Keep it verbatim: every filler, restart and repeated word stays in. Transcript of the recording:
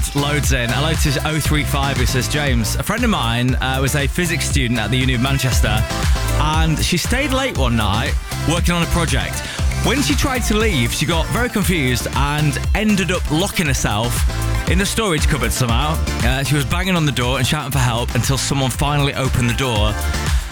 loads, loads in. Hello to oh three five who says, James, a friend of mine uh, was a physics student at the Uni of Manchester, and she stayed late one night working on a project. When she tried to leave, she got very confused and ended up locking herself in the storage cupboard somehow. Uh, she was banging on the door and shouting for help until someone finally opened the door.